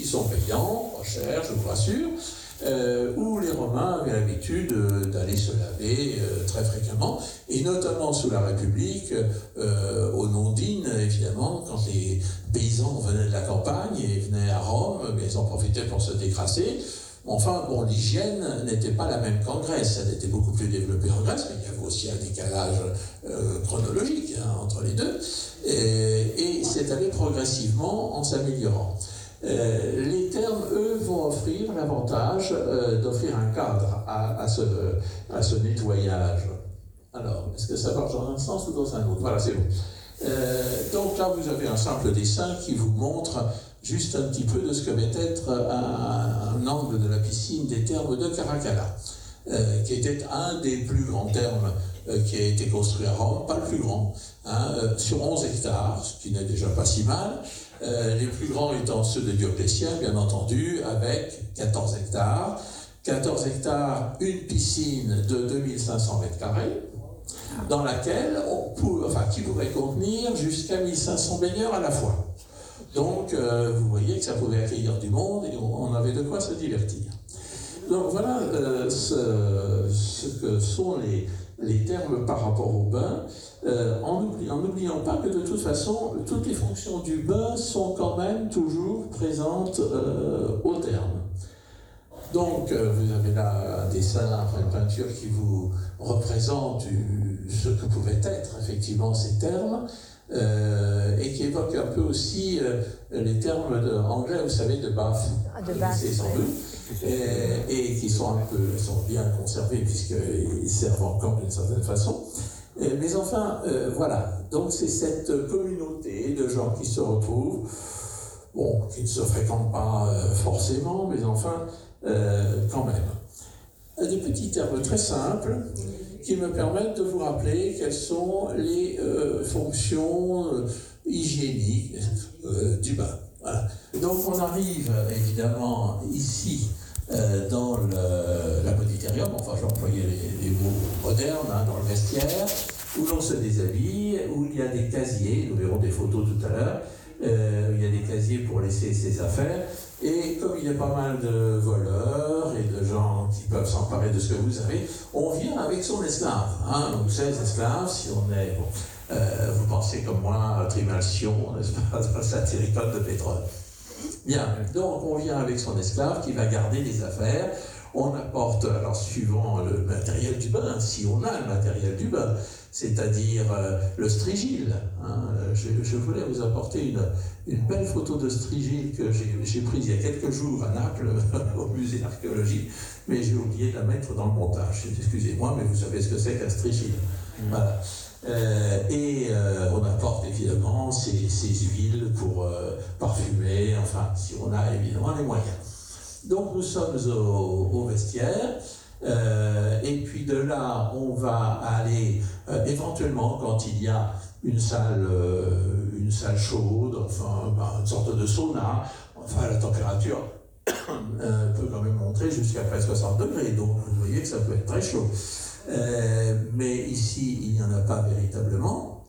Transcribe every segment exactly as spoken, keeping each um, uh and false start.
sont payants, pas cher, je vous rassure, euh, où les Romains avaient l'habitude euh, d'aller se laver euh, très fréquemment, et notamment sous la République, euh, aux Nondines, évidemment, quand les paysans venaient de la campagne et venaient à Rome, mais ils en profitaient pour se décrasser. Enfin, bon, l'hygiène n'était pas la même qu'en Grèce, elle était beaucoup plus développée en Grèce, mais il y avait aussi un décalage euh, chronologique hein, entre les deux, et, et c'est allé progressivement en s'améliorant. Euh, les thermes, eux, vont offrir l'avantage euh, d'offrir un cadre à, à, ce, à ce nettoyage. Alors, est-ce que ça marche dans un sens ou dans un autre? Voilà, c'est bon. Euh, donc là, vous avez un simple dessin qui vous montre juste un petit peu de ce que va être un, un angle de la piscine des thermes de Caracalla, euh, qui était un des plus grands thermes euh, qui a été construit à Rome, pas le plus grand, hein, euh, sur onze hectares, ce qui n'est déjà pas si mal, euh, les plus grands étant ceux de Dioclétien, bien entendu, avec quatorze hectares. quatorze hectares, une piscine de deux mille cinq cents mètres carrés, dans laquelle on peut, enfin, qui pourrait contenir jusqu'à mille cinq cents baigneurs à la fois. Donc, euh, vous voyez que ça pouvait accueillir du monde et on avait de quoi se divertir. Donc voilà euh, ce, ce que sont les, les termes par rapport au bain, euh, en n'oubliant pas que de toute façon, toutes les fonctions du bain sont quand même toujours présentes euh, au terme. Donc, euh, vous avez là un dessin, enfin une peinture qui vous représente ce que pouvaient être effectivement ces termes. Euh, et qui évoque un peu aussi euh, les termes de, anglais, vous savez, de bath, ah, de bath sans doute, et, et qui sont un peu sont bien conservés puisqu'ils servent encore d'une certaine façon. Et, mais enfin, euh, voilà, donc c'est cette communauté de gens qui se retrouvent, bon, qui ne se fréquentent pas euh, forcément, mais enfin, euh, quand même. Des petits termes très simples qui me permettent de vous rappeler quelles sont les euh, fonctions euh, hygiéniques euh, du bain. Voilà. Donc on arrive évidemment ici euh, dans le, la Méditerranée, enfin j'ai employé les, les mots modernes, hein, dans le vestiaire, où l'on se déshabille, où il y a des casiers, nous verrons des photos tout à l'heure, euh, il y a des casiers pour laisser ses affaires. Et comme il y a pas mal de voleurs et de gens qui peuvent s'emparer de ce que vous avez, on vient avec son esclave. Hein, donc seize esclaves, si on est, bon, euh, vous pensez comme moi, Trimalcion, n'est-ce pas, dans le satyricon de pétrole. Bien, donc on vient avec son esclave qui va garder les affaires. On apporte, alors suivant le matériel du bain, si on a le matériel du bain, c'est-à-dire euh, le strigile. Hein. Je, je voulais vous apporter une, une belle photo de strigile que j'ai, j'ai prise il y a quelques jours à Naples, au musée d'archéologie, mais j'ai oublié de la mettre dans le montage. Excusez-moi, mais vous savez ce que c'est qu'un strigile. Mmh. Voilà. Euh, et euh, on apporte évidemment ces, ces huiles pour euh, parfumer, enfin, si on a évidemment les moyens. Donc nous sommes au, au vestiaire, euh, et puis de là on va aller euh, éventuellement quand il y a une salle, euh, une salle chaude, enfin ben, une sorte de sauna, enfin la température euh, peut quand même monter jusqu'à près soixante degrés, donc vous voyez que ça peut être très chaud. Euh, mais ici il n'y en a pas véritablement.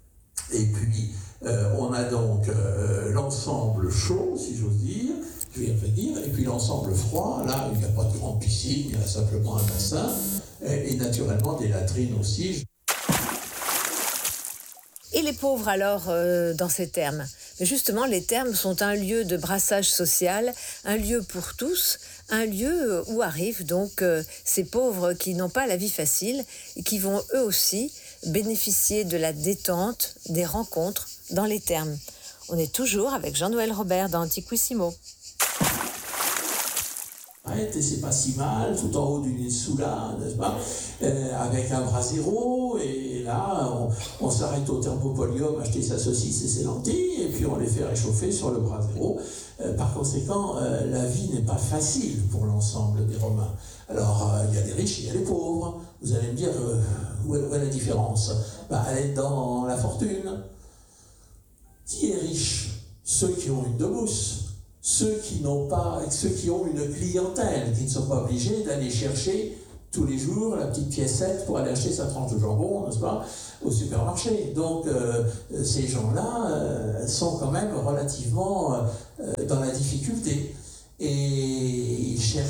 Et puis euh, on a donc euh, l'ensemble chaud, si j'ose dire, je vais dire, et puis l'ensemble froid, là il n'y a pas de grande piscine, il y a simplement un bassin, et, et naturellement des latrines aussi. Et les pauvres alors euh, dans ces thermes? Mais justement, les thermes sont un lieu de brassage social, un lieu pour tous, un lieu où arrivent donc euh, ces pauvres qui n'ont pas la vie facile et qui vont eux aussi bénéficier de la détente, des rencontres dans les thermes. On est toujours avec Jean-Noël Robert dans Antiquissimo. Et c'est pas si mal, tout en haut d'une insula, n'est-ce pas, euh, avec un brasero, et là, on, on s'arrête au thermopolium, acheter sa saucisse et ses lentilles, et puis on les fait réchauffer sur le brasero. Euh, par conséquent, euh, la vie n'est pas facile pour l'ensemble des Romains. Alors, il euh, y a des riches, il y a les pauvres. Vous allez me dire, euh, où, est, où est la différence? Bah, elle est dans la fortune. Qui est riche? Ceux qui ont une debousse. Ceux qui n'ont pas, ceux qui ont une clientèle, qui ne sont pas obligés d'aller chercher tous les jours la petite piécette pour aller acheter sa tranche de jambon, n'est-ce pas, au supermarché. Donc euh, ces gens-là euh, sont quand même relativement euh, dans la difficulté.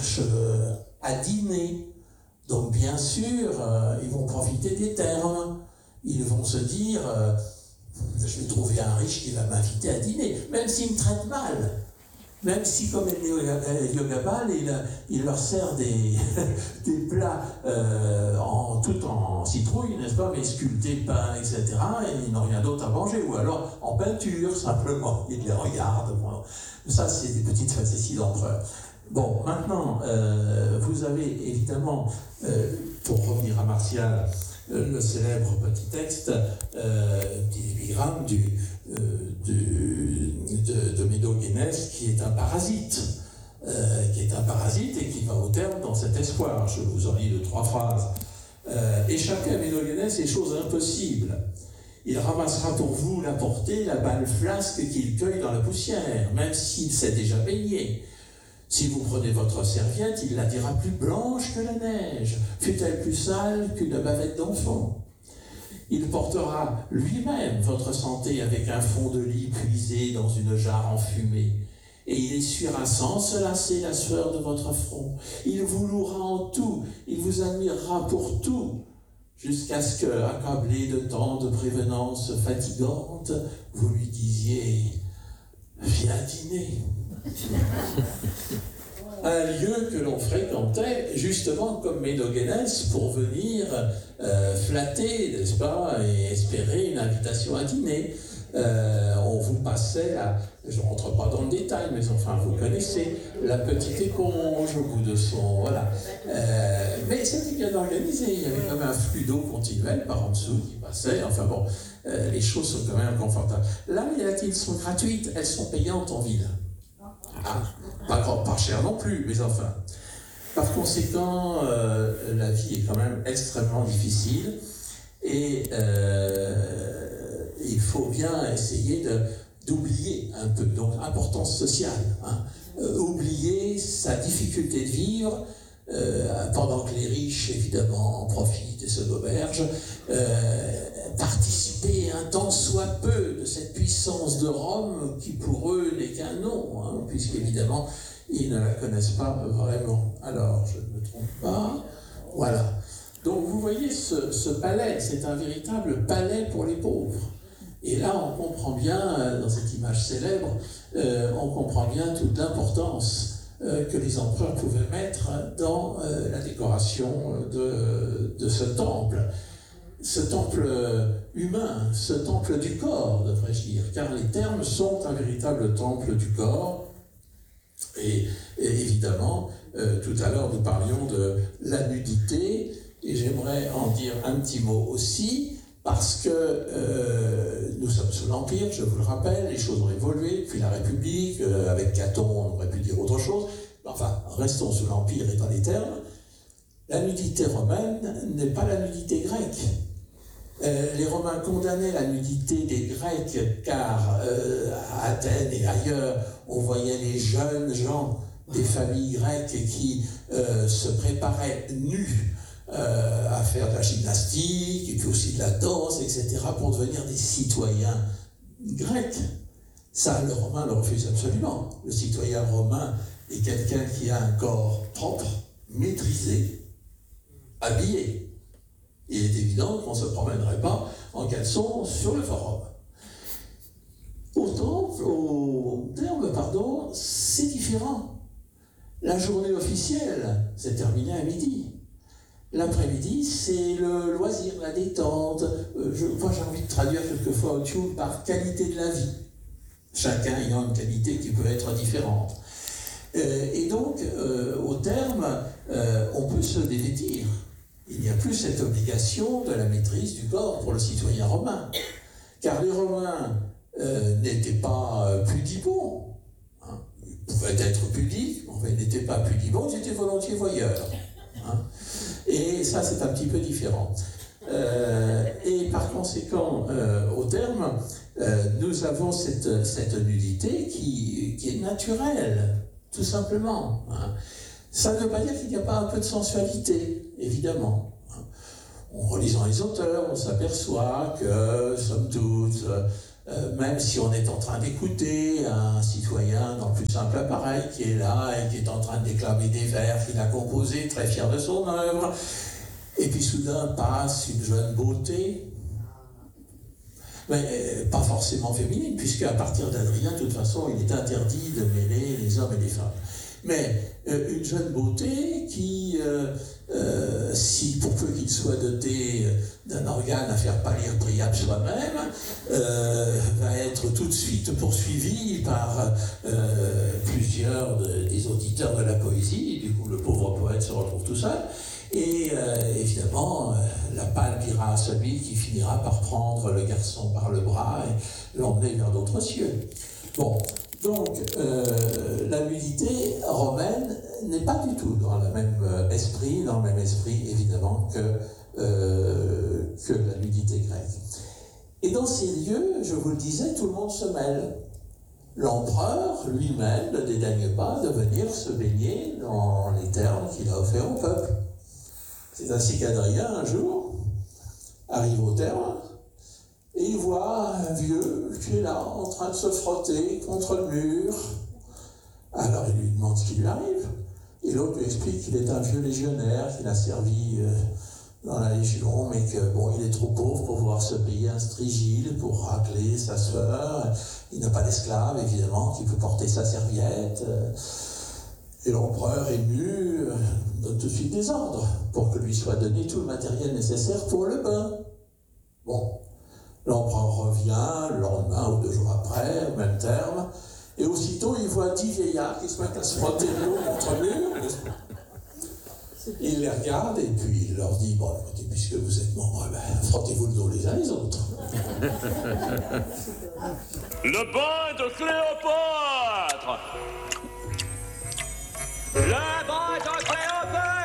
cherchent euh, à dîner. Donc bien sûr, euh, ils vont profiter des termes. Ils vont se dire, euh, je vais trouver un riche qui va m'inviter à dîner, même s'il me traite mal. Même si, comme Héliogabale, il, il leur sert des, des plats euh, en, tout en citrouille, n'est-ce pas, mais sculptés, peints, et cetera, et ils n'ont rien d'autre à manger, ou alors en peinture, simplement, ils les regardent. Bon. Ça, c'est des petites facéties d'empereur. Bon, maintenant, euh, vous avez évidemment, euh, pour revenir à Martial, euh, le célèbre petit texte euh, d'épigramme du, euh, du, de, de Médogénès, qui est un parasite, euh, qui est un parasite et qui va au terme dans cet espoir. Je vous en lis deux, trois phrases. Euh, échapper à Médogénès est chose impossible. Il ramassera pour vous la portée, la balle flasque qu'il cueille dans la poussière, même s'il s'est déjà baigné. Si vous prenez votre serviette, il la dira plus blanche que la neige, fut-elle plus sale qu'une bavette d'enfant. Il portera lui-même votre santé avec un fond de lit puisé dans une jarre enfumée, et il essuiera sans se lasser la sueur de votre front. Il vous louera en tout, il vous admirera pour tout, jusqu'à ce que, accablé de tant de prévenances fatigantes, vous lui disiez « Viens dîner ». Un lieu que l'on fréquentait justement comme Médogénès pour venir euh, flatter, n'est-ce pas, et espérer une invitation à dîner. Euh, on vous passait, la, je ne rentre pas dans le détail, mais enfin vous connaissez, la petite éponge au bout de son, voilà. Euh, mais c'était bien organisé, il y avait quand même un flux d'eau continuel par en dessous qui passait, enfin bon, euh, les choses sont quand même confortables. Là, les latines sont gratuites, elles sont payantes en ville. Ah, pas, pas cher non plus, mais enfin. Par conséquent, euh, la vie est quand même extrêmement difficile et euh, il faut bien essayer de, d'oublier un peu, donc importance sociale, hein. euh, oublier sa difficulté de vivre euh, pendant que les riches, évidemment, en profitent et se gobergent, euh, participer un tant soit peu de cette puissance de Rome qui pour eux n'est qu'un nom, hein, puisqu'évidemment ils ne la connaissent pas vraiment. Alors, je ne me trompe pas, voilà. Donc vous voyez ce, ce palais, c'est un véritable palais pour les pauvres. Et là on comprend bien, dans cette image célèbre, euh, on comprend bien toute l'importance euh, que les empereurs pouvaient mettre dans euh, la décoration de, de ce temple. Ce temple humain, ce temple du corps, devrais-je dire, car les thermes sont un véritable temple du corps. Et, et évidemment, euh, tout à l'heure nous parlions de la nudité, et j'aimerais en dire un petit mot aussi, parce que euh, nous sommes sous l'Empire, je vous le rappelle, les choses ont évolué, puis la République, euh, avec Caton, on aurait pu dire autre chose, enfin, restons sous l'Empire et dans les termes. La nudité romaine n'est pas la nudité grecque. Euh, les Romains condamnaient la nudité des Grecs car euh, à Athènes et ailleurs, on voyait les jeunes gens des familles grecques qui euh, se préparaient nus euh, à faire de la gymnastique et puis aussi de la danse, et cetera pour devenir des citoyens grecs. Ça, le Romain le refuse absolument. Le citoyen romain est quelqu'un qui a un corps propre, maîtrisé, habillé. Il est évident qu'on ne se promènerait pas en caleçon sur le forum. Au temple, au terme, pardon, c'est différent. La journée officielle, c'est terminé à midi. L'après-midi, c'est le loisir, la détente. Euh, je, moi, j'ai envie de traduire quelquefois autre chose par qualité de la vie. Chacun ayant une qualité qui peut être différente. Euh, et donc, euh, au terme, euh, on peut se dévêtir. Il n'y a plus cette obligation de la maîtrise du corps pour le citoyen romain. Car les Romains euh, n'étaient pas euh, pudibonds. Hein. Ils pouvaient être pudiques, mais ils n'étaient pas pudibonds, ils étaient volontiers voyeurs. Hein. Et ça, c'est un petit peu différent. Euh, et par conséquent, euh, au terme, euh, nous avons cette, cette nudité qui, qui est naturelle, tout simplement. Hein. Ça ne veut pas dire qu'il n'y a pas un peu de sensualité, évidemment. En relisant les auteurs, on s'aperçoit que, somme toute, euh, même si on est en train d'écouter un citoyen dans le plus simple appareil qui est là et qui est en train de déclamer des vers qu'il a composés, très fier de son œuvre, et puis soudain passe une jeune beauté, mais euh, pas forcément féminine, puisque à partir d'Adrien, de toute façon, il est interdit de mêler les hommes et les femmes. Mais euh, une jeune beauté qui, euh, euh, si pour peu qu'il soit doté d'un organe à faire pâlir priable soi-même, euh, va être tout de suite poursuivi par euh, plusieurs de, des auditeurs de la poésie, et du coup le pauvre poète se retrouve tout seul. Et euh, évidemment, euh, la palme ira à celui qui finira par prendre le garçon par le bras et l'emmener vers d'autres cieux. Bon, donc euh, la nudité romaine n'est pas du tout dans le même esprit, dans le même esprit évidemment que, euh, que la nudité grecque. Et dans ces lieux, je vous le disais, tout le monde se mêle. L'empereur lui-même ne dédaigne pas de venir se baigner dans les thermes qu'il a offerts au peuple. C'est ainsi qu'Adrien, un jour, arrive au terme et il voit un vieux qui est là, en train de se frotter contre le mur. Alors il lui demande ce qui lui arrive. Et l'autre lui explique qu'il est un vieux légionnaire, qu'il a servi euh, dans la Légion, mais que bon, il est trop pauvre pour pouvoir se payer un strigile pour racler sa sueur. Il n'a pas d'esclave, évidemment, qui peut porter sa serviette. Et l'empereur, ému, donne tout de suite des ordres pour que lui soit donné tout le matériel nécessaire pour le bain. Bon, l'empereur revient le lendemain ou deux jours après, au même terme, et aussitôt il voit dix vieillards qui se mettent à se frotter l'eau contre le mur. Il les regarde et puis il leur dit, bon, écoutez, puisque vous êtes membres, ben, frottez-vous le dos les uns les autres. Le bain de Cléopâtre.